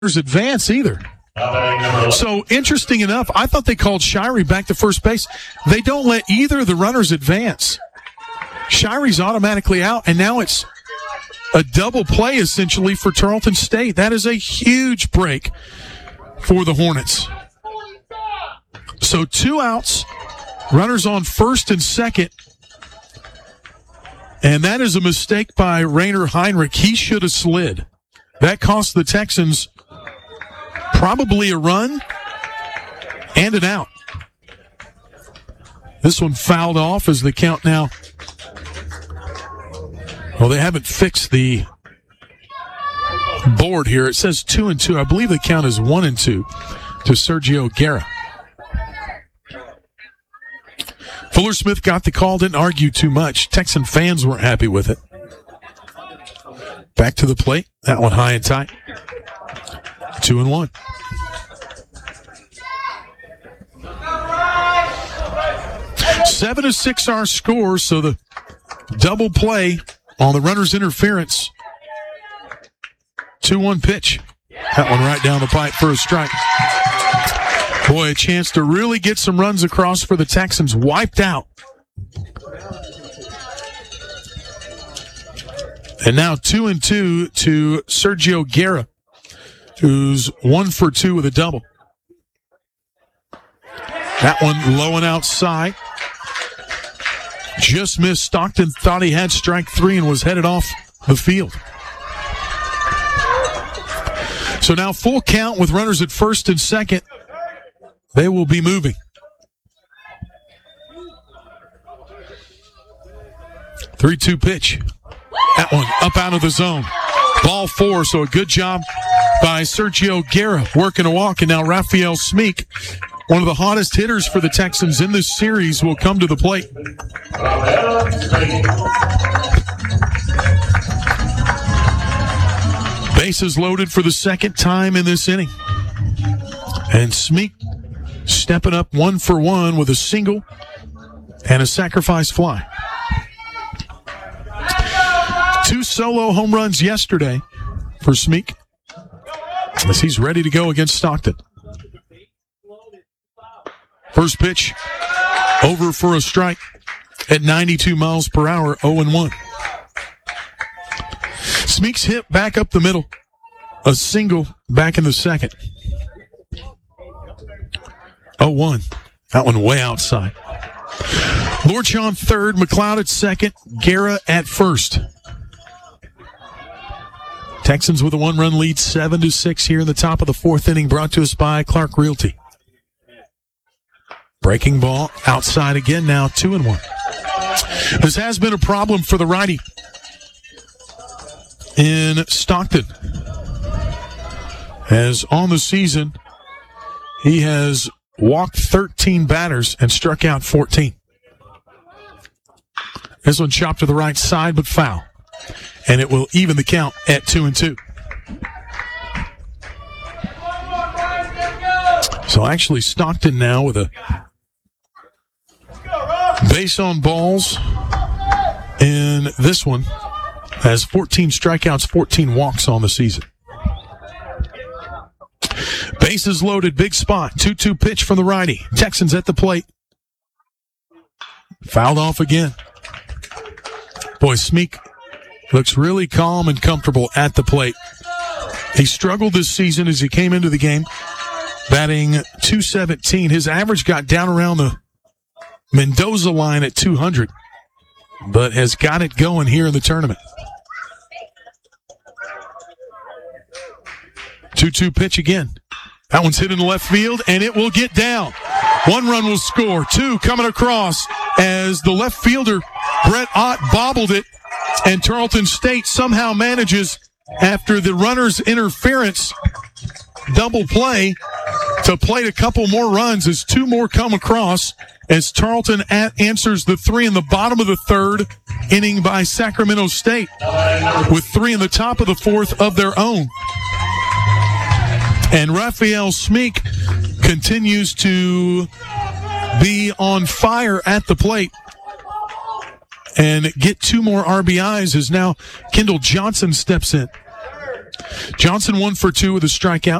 advance either. So, interesting enough, I thought they called Shirey back to first base. They don't let either of the runners advance. Shirey's automatically out, and now it's a double play, essentially, for Tarleton State. That is a huge break for the Hornets. So, 2 outs, runners on first and second. And that is a mistake by Rainer Heinrich. He should have slid. That cost the Texans probably a run and an out. This one fouled off as the count now. Well, they haven't fixed the board here. It says 2-2. I believe the count is 1-2 to Sergio Guerra. Fuller Smith got the call, didn't argue too much. Texan fans weren't happy with it. Back to the plate. That one high and tight. 2-1. Seven to 6 our score, so the double play on the runner's interference. 2-1 pitch. That one right down the pipe for a strike. Boy, a chance to really get some runs across for the Texans. Wiped out. And now 2-2 to Sergio Guerra, who's 1 for 2 with a double. That one low and outside. Just missed. Stockton thought he had strike 3 and was headed off the field. So now full count with runners at first and second. They will be moving. 3-2 pitch. That one up out of the zone. Ball 4, so a good job by Sergio Guerra working a walk. And now Raphael Smeek, one of the hottest hitters for the Texans in this series, will come to the plate. Bases loaded for the second time in this inning. And Smeek stepping up 1 for 1 with a single and a sacrifice fly. 2 solo home runs yesterday for Smeek, as he's ready to go against Stockton. First pitch, over for a strike at 92 miles per hour, 0-1. Smeek's hit back up the middle, a single back in the second. 0-1. That one way outside. Lorchon third, McLeod at second, Guerra at first. Texans with a 1-run lead, 7-6 here in the top of the 4th inning, brought to us by Clark Realty. Breaking ball outside again, now 2-1. This has been a problem for the righty in Stockton, as on the season he has walked 13 batters and struck out 14. This one chopped to the right side, but foul. And it will even the count at 2-2. So actually Stockton now with a base on balls in this one has 14 strikeouts, 14 walks on the season. Bases loaded, big spot. 2-2 pitch from the righty. Texans at the plate. Fouled off again. Boy, Smeek looks really calm and comfortable at the plate. He struggled this season as he came into the game, batting .217. His average got down around the Mendoza line at 200, but has got it going here in the tournament. 2-2 pitch again. That one's hit in the left field, and it will get down. 1 run will score. 2 coming across as the left fielder, Brett Ott, bobbled it, and Tarleton State somehow manages, after the runner's interference double play, to plate a couple more runs as 2 more come across, as Tarleton answers the 3 in the bottom of the 3rd inning by Sacramento State, with 3 in the top of the 4th of their own. And Raphael Smeek continues to be on fire at the plate and get 2 more RBIs as now Kendall Johnson steps in. Johnson 1 for 2 with a strikeout.